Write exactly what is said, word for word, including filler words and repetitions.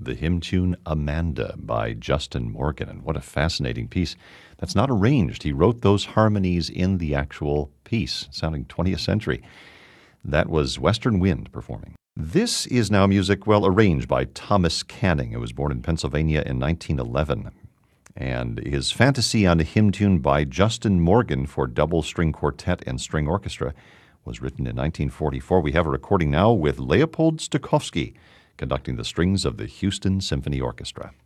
the hymn tune Amanda by Justin Morgan. And what a fascinating piece. That's not arranged. He wrote those harmonies in the actual piece, sounding twentieth century. That was Western Wind performing. This is now music, well, arranged by Thomas Canning, who was born in Pennsylvania in nineteen eleven. And his fantasy on a hymn tune by Justin Morgan for double string quartet and string orchestra was written in nineteen forty-four. We have a recording now with Leopold Stokowski conducting the strings of the Houston Symphony Orchestra.